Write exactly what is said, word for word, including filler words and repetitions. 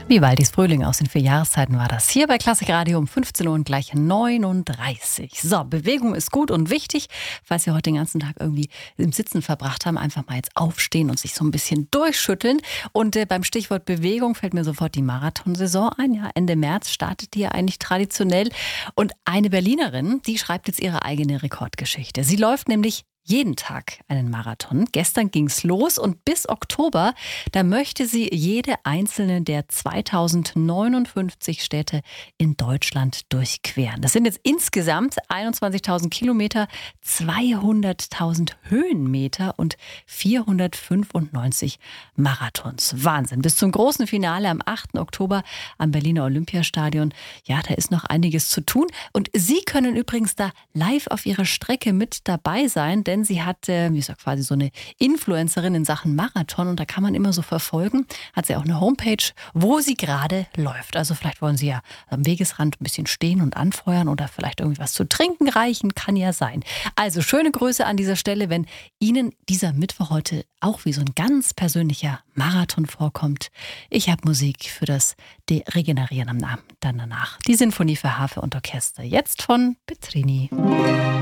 Vivaldis Frühling aus den vier Jahreszeiten war das. Hier bei Klassik Radio um fünfzehn Uhr und gleich neununddreißig. So, Bewegung ist gut und wichtig. Falls Sie heute den ganzen Tag irgendwie im Sitzen verbracht haben, einfach mal jetzt aufstehen und sich so ein bisschen durchschütteln. Und äh, beim Stichwort Bewegung fällt mir sofort die Marathonsaison ein. Ja, Ende März startet die ja eigentlich traditionell. Und eine Berlinerin, die schreibt jetzt ihre eigene Rekordgeschichte. Sie läuft nämlich jeden Tag einen Marathon. Gestern ging's los und bis Oktober, da möchte sie jede einzelne der zweitausendneunundfünfzig Städte in Deutschland durchqueren. Das sind jetzt insgesamt einundzwanzigtausend Kilometer, zweihunderttausend Höhenmeter und vierhundertfünfundneunzig Marathons. Wahnsinn. Bis zum großen Finale am achten Oktober am Berliner Olympiastadion. Ja, da ist noch einiges zu tun. Und Sie können übrigens da live auf ihrer Strecke mit dabei sein, denn sie hat, äh, wie gesagt, quasi so eine Influencerin in Sachen Marathon und da kann man immer so verfolgen. Hat sie auch eine Homepage, wo sie gerade läuft. Also vielleicht wollen Sie ja am Wegesrand ein bisschen stehen und anfeuern oder vielleicht irgendwie was zu trinken reichen, kann ja sein. Also schöne Grüße an dieser Stelle, wenn Ihnen dieser Mittwoch heute auch wie so ein ganz persönlicher Marathon vorkommt. Ich habe Musik für das Regenerieren am Abend dann danach. Die Sinfonie für Harfe und Orchester, jetzt von Petrini.